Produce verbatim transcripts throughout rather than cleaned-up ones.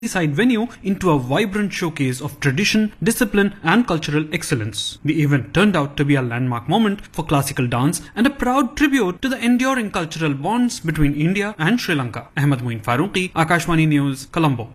side venue into a vibrant showcase of tradition, discipline and cultural excellence. The event turned out to be a landmark moment for classical dance and a proud tribute to the enduring cultural bonds between India and Sri Lanka. Ahmed Moin Farooqi, Akashvani News, Colombo.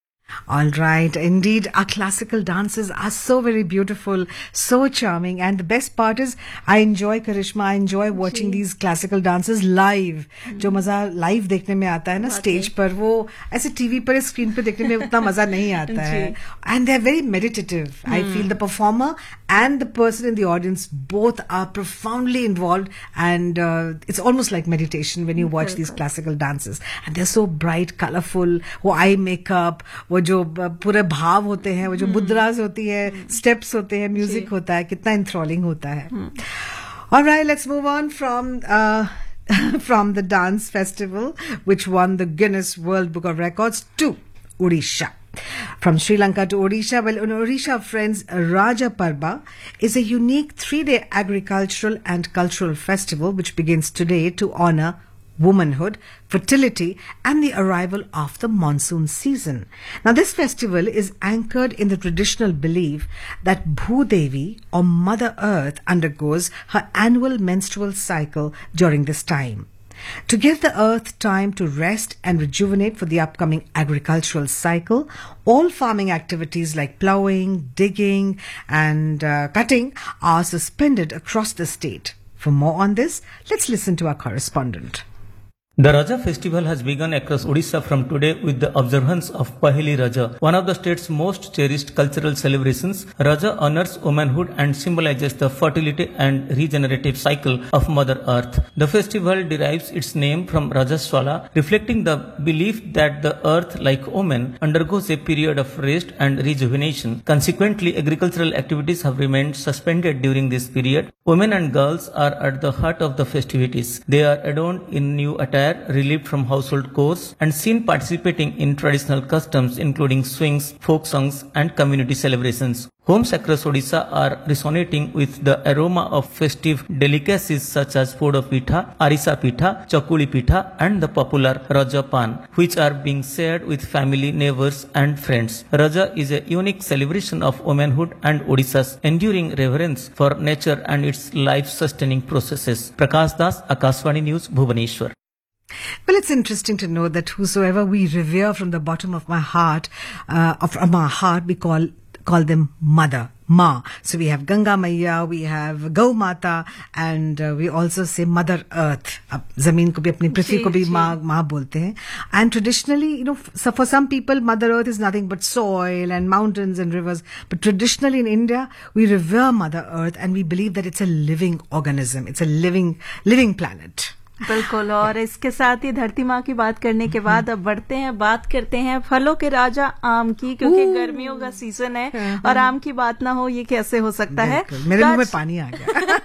All right, indeed, our classical dances are so very beautiful, so charming, and the best part is I enjoy Karishma, I enjoy watching these classical dances live. जो मजा live देखने में आता है ना stage पर, वो ऐसे T V पर screen पे देखने में उतना मजा नहीं आता है. And they're very meditative. I feel the performer and the person in the audience both are profoundly involved, and uh, it's almost like meditation when you watch these classical dances. And they're so bright, colorful, वो eye makeup, वो जो पूरे भाव होते हैं, वो जो मुद्रास होती है, स्टेप्स होते हैं, म्यूजिक होता है, कितना enthralling होता है. All right, let's move on from uh, from the dance festival which won the Guinness World Book of Records to Odisha. From Sri Lanka to Odisha, well, in Odisha, friends, Raja Parba is a unique three-day agricultural and cultural festival which begins today to honor womanhood, fertility and the arrival of the monsoon season. Now this festival is anchored in the traditional belief that Bhudevi or Mother Earth undergoes her annual menstrual cycle during this time. To give the earth time to rest and rejuvenate for the upcoming agricultural cycle, all farming activities like ploughing, digging and uh, cutting are suspended across the state. For more on this, let's listen to our correspondent. The Raja festival has begun across Odisha from today with the observance of Pahili Raja, one of the state's most cherished cultural celebrations. Raja honors womanhood and symbolizes the fertility and regenerative cycle of Mother Earth. The festival derives its name from Rajaswala, reflecting the belief that the earth, like woman, undergoes a period of rest and rejuvenation. Consequently, agricultural activities have remained suspended during this period. Women and girls are at the heart of the festivities. They are adorned in new attire, relieved from household chores, and seen participating in traditional customs including swings, folk songs and community celebrations. Homes across Odisha are resonating with the aroma of festive delicacies such as Podo Pitha, Arisa Pitha, Chakuli Pitha and the popular Raja Pan, which are being shared with family, neighbors and friends. Raja is a unique celebration of womanhood and Odisha's enduring reverence for nature and its life-sustaining processes. Prakash Das, Akashvani News, Bhubaneswar. Well, it's interesting to know that whosoever we revere from the bottom of my heart, uh, from our heart, we call call them Mother, Ma. So we have Ganga Maiya, we have Gau Mata, and uh, we also say Mother Earth. Ab Zameen ko bhi apni prithvi ko bhi Ma, Ma bolte hain. And traditionally, you know, so for some people, Mother Earth is nothing but soil and mountains and rivers. But traditionally in India, we revere Mother Earth and we believe that it's a living organism. It's a living, living planet. बिल्कुल. और इसके साथ ही धरती माँ की बात करने के बाद अब बढ़ते हैं, बात करते हैं फलों के राजा आम की, क्योंकि गर्मियों का सीजन है और आम की बात ना हो ये कैसे हो सकता है. मेरे मुंह में पानी आ गया.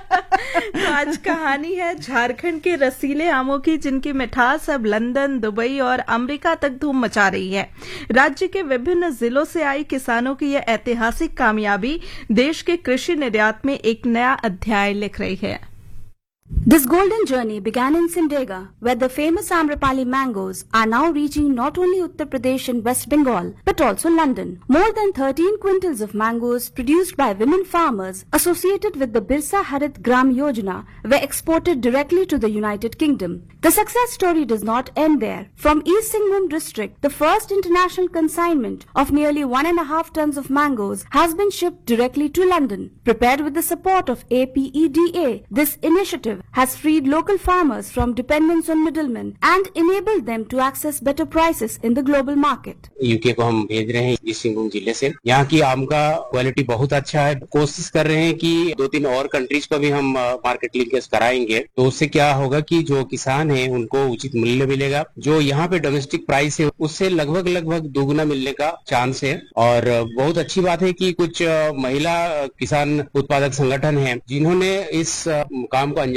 तो आज कहानी है झारखंड के रसीले आमों की, जिनकी मिठास अब लंदन, दुबई और अमेरिका तक धूम मचा रही है. राज्य के विभिन्न जिलों से आई किसानों की यह ऐतिहासिक कामयाबी देश के कृषि निर्यात में एक नया अध्याय लिख रही है. This golden journey began in Simdega, where the famous Amrapali mangoes are now reaching not only Uttar Pradesh and West Bengal, but also London. More than thirteen quintals of mangoes produced by women farmers associated with the Birsa Harit Gram Yojana were exported directly to the United Kingdom. The success story does not end there. From East Singhbhum district, the first international consignment of nearly one and a half tons of mangoes has been shipped directly to London. Prepared with the support of A P E D A, this initiative has freed local farmers from dependence on middlemen and enabled them to access better prices in the global market. UK को हम भेज रहे हैं east Singhbhum जिले से. यहाँ की आम का क्वालिटी बहुत अच्छा है. कोशिश कर रहे हैं कि दो तीन और कंट्रीज को भी हम मार्केट लिंकेज कराएंगे, तो उससे क्या होगा कि जो किसान हैं उनको उचित मूल्य मिलेगा. जो यहाँ पे डोमेस्टिक प्राइस है उससे लगभग लगभग दोगुना मिलने का चांस है. और बहुत अच्छी बात है कि कुछ महिला किसान उत्पादक संगठन है जिन्होंने इस काम को अंजाम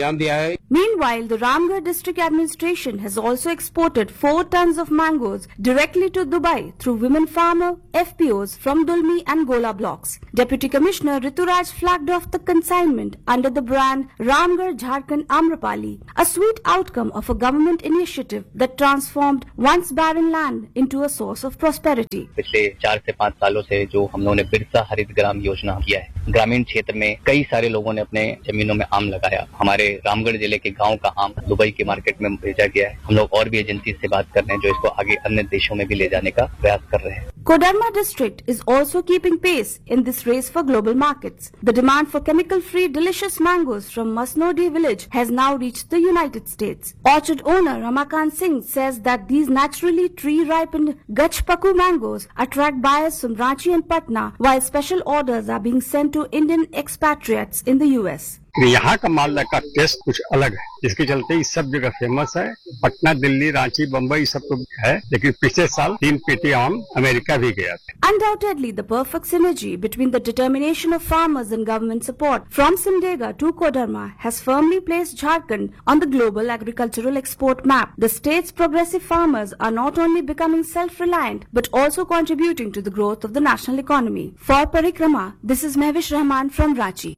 अंजाम दिया है। Meanwhile, the Ramgarh district administration has also exported four tons of mangoes directly to Dubai through women farmer F P Os from Dulmi and Gola blocks. Deputy Commissioner Rituraj flagged off the consignment under the brand Ramgarh Jharkhand Amrapali, a sweet outcome of a government initiative that transformed once barren land into a source of prosperity. पिछले चार से पाँच सालों से जो हम लोगों ने बिरसा हरित ग्राम योजना किया है, ग्रामीण क्षेत्र में कई सारे लोगों ने अपने जमीनों में आम लगाया। हमारे रामगढ़ जिले के गांव का आम दुबई के मार्केट में भेजा गया है। हम लोग और भी एजेंसी से बात कर रहे हैं जो इसको आगे अन्य देशों में भी ले जाने का प्रयास कर रहे हैं। Kodarma district is also keeping pace in this race for global markets. The demand for chemical-free delicious mangoes from Masnodi village has now reached the United States. Orchard owner Ramakant Singh says that these naturally tree-ripened Gachpaku mangoes attract buyers from Ranchi and Patna, while special orders are being sent to Indian expatriates in the U S. यहाँ का मालदा का test कुछ अलग है, जिसके चलते ये सब जगह फेमस है। पटना, दिल्ली, रांची, बम्बई सब तो है, लेकिन पिछले साल तीन पेटी आम अमेरिका भी गया था। Undoubtedly, the perfect synergy between the determination of farmers and government support from Simdega to Kodarma has firmly placed Jharkhand on the global agricultural export map. The state's progressive farmers are not only becoming self-reliant, but also contributing to the growth of the national economy. For Parikrama, this is Mehwish Rahman from Ranchi.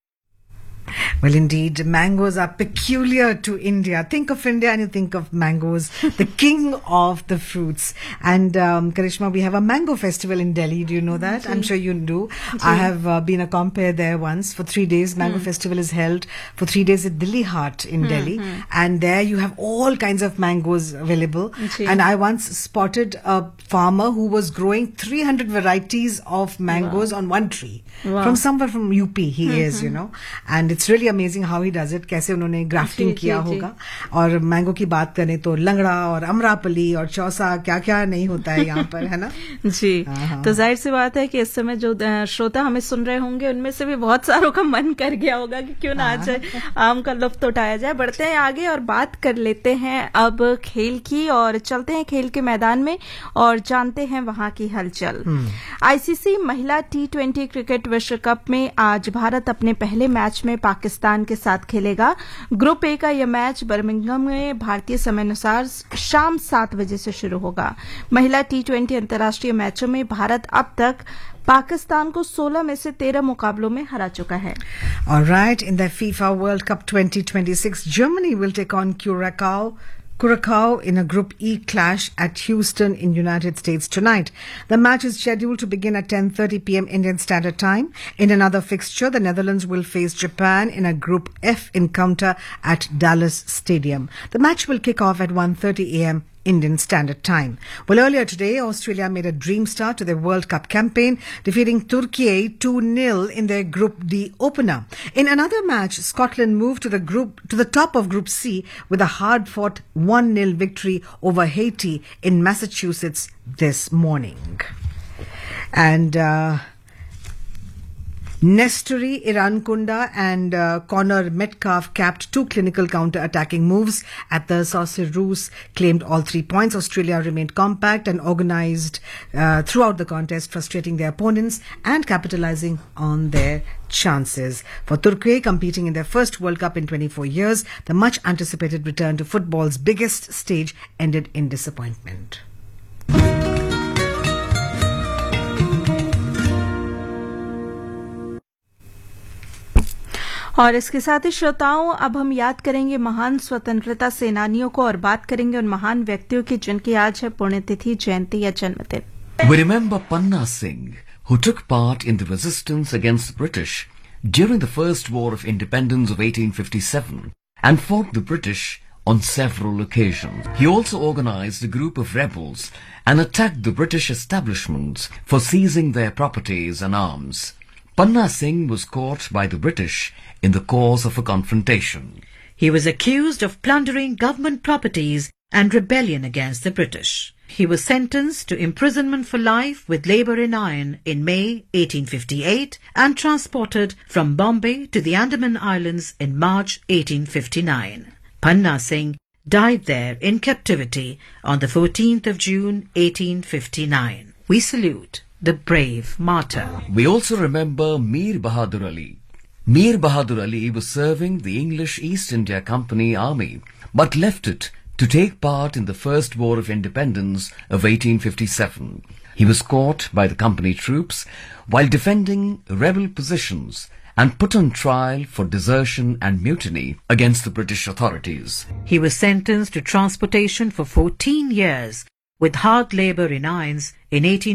Well, indeed, mangoes are peculiar to India. Think of India and you think of mangoes, the king of the fruits. And um, Karishma, we have a mango festival in Delhi. Do you know that? Jee. I'm sure you do. Jee. I have uh, been a compere there once. For three days, mango hmm. festival is held for three days at Dilli Haat in hmm. Delhi. Hmm. And there you have all kinds of mangoes available. Jee. And I once spotted a farmer who was growing three hundred varieties of mangoes wow. on one tree. Wow. From somewhere from U P he hmm. is, you know. And it's really amazing how he does it. कैसे उन्होंने grafting किया होगा। और mango की बात करें तो लंगड़ा और अमरापली और चौसा क्या क्या नहीं होता है यहाँ पर, है ना जी। तो जाहिर सी बात है कि इस समय जो श्रोता हमें सुन रहे होंगे उनमें से भी बहुत सारों का मन कर गया होगा कि क्यों ना आज आम का लुत्फ उठाया जाए। बढ़ते हैं आगे और बात कर लेते हैं अब खेल की और चलते हैं खेल के मैदान में और जानते हैं वहां की हलचल। आईसीसी महिला टी ट्वेंटी क्रिकेट विश्व कप में आज भारत अपने पहले मैच में पाकिस्तान के साथ खेलेगा। ग्रुप ए का यह मैच बर्मिंघम में भारतीय समय अनुसार शाम सात बजे से शुरू होगा। महिला टी ट्वेंटी अंतर्राष्ट्रीय मैचों में भारत अब तक पाकिस्तान को सोलह में से तेरह मुकाबलों में हरा चुका है। All right, in the FIFA World Cup twenty twenty-six, Germany will take on Curacao Curacao in a Group E clash at Houston in United States tonight. The match is scheduled to begin at ten thirty p.m. Indian Standard Time. In another fixture, the Netherlands will face Japan in a Group F encounter at Dallas Stadium. The match will kick off at one thirty a.m. Indian Standard Time. Well, earlier today, Australia made a dream start to their World Cup campaign, defeating Turkey two nil in their Group D opener. In another match, Scotland moved to the group to the top of Group C with a hard-fought one nil victory over Haiti in Massachusetts this morning. And uh, Nestori Irankunda and uh, Connor Metcalf capped two clinical counter-attacking moves at the Saucerroos, claimed all three points. Australia remained compact and organised uh, throughout the contest, frustrating their opponents and capitalising on their chances. For Turkey, competing in their first World Cup in twenty-four years, the much-anticipated return to football's biggest stage ended in disappointment. और इसके साथ ही श्रोताओं अब हम याद करेंगे महान स्वतंत्रता सेनानियों को और बात करेंगे उन महान व्यक्तियों की जिनकी आज है पुण्यतिथि, जयंती या जन्मदिन। We remember Panna Singh, who took part in the resistance against the British during the First War of Independence of eighteen fifty-seven and fought the British on several occasions. He also organized a group of rebels and attacked the British establishments for seizing their properties and arms. Panna Singh was caught by the British in the course of a confrontation. He was accused of plundering government properties and rebellion against the British. He was sentenced to imprisonment for life with labour in iron in May eighteen fifty-eight and transported from Bombay to the Andaman Islands in March eighteen fifty-nine. Panna Singh died there in captivity on the fourteenth of June eighteen fifty-nine. We salute the brave martyr. We also remember Mir Bahadur Ali, Mir Bahadur Ali was serving the English East India Company army, but left it to take part in the First War of Independence of eighteen fifty-seven. He was caught by the company troops while defending rebel positions and put on trial for desertion and mutiny against the British authorities. He was sentenced to transportation for fourteen years with hard labour in irons in eighteen